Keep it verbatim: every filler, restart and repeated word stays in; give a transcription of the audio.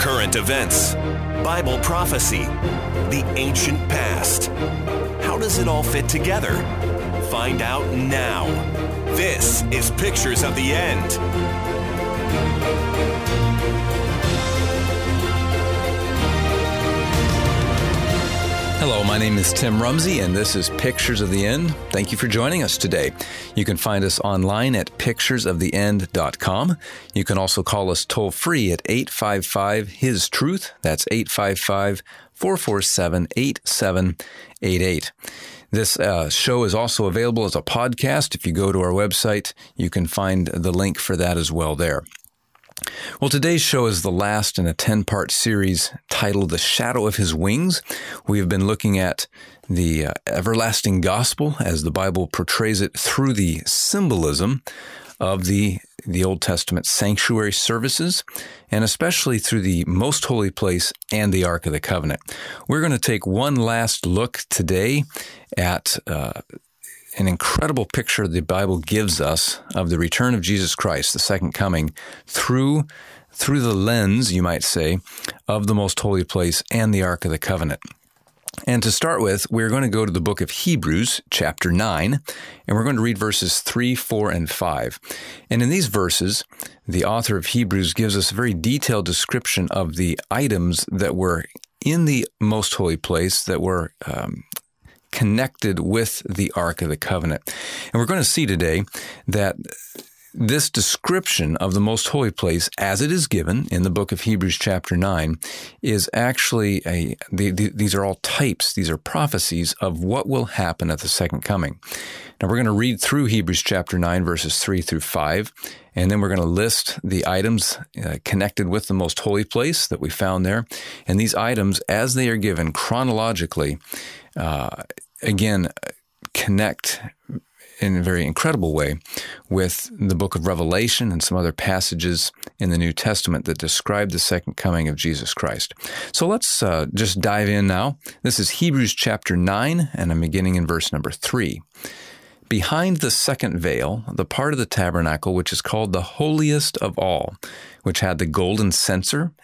current events, Bible prophecy, the ancient past. How does it all fit together? Find out now. This is Pictures of the End. Hello, my name is Tim Rumsey, and this is Pictures of the End. Thank you for joining us today. You can find us online at pictures of the end dot com. You can also call us toll-free at eight five five, H I S Truth. That's eight five five, four four seven, eight seven eight eight. This uh, show is also available as a podcast. If you go to our website, you can find the link for that as well there. Well, today's show is the last in a ten-part series titled The Shadow of His Wings. We have been looking at the uh, everlasting gospel as the Bible portrays it through the symbolism of the, the Old Testament sanctuary services, and especially through the most holy place and the Ark of the Covenant. We're going to take one last look today at uh an incredible picture the Bible gives us of the return of Jesus Christ, the second coming, through through the lens, you might say, of the most holy place and the Ark of the Covenant. And to start with, we're going to go to the book of Hebrews, chapter nine, and we're going to read verses three, four, and five. And in these verses, the author of Hebrews gives us a very detailed description of the items that were in the most holy place that were um, connected with the Ark of the Covenant. And we're going to see today that this description of the most holy place, as it is given in the book of Hebrews chapter nine, is actually a, the, the, these are all types, these are prophecies of what will happen at the second coming. Now we're going to read through Hebrews chapter nine, verses three through five, and then we're going to list the items uh, connected with the most holy place that we found there. And these items, as they are given chronologically, uh, again, connect in a very incredible way with the book of Revelation and some other passages in the New Testament that describe the second coming of Jesus Christ. So let's uh, just dive in now. This is Hebrews chapter nine, and I'm beginning in verse number three. Behind the second veil, the part of the tabernacle which is called the holiest of all, which had the golden censer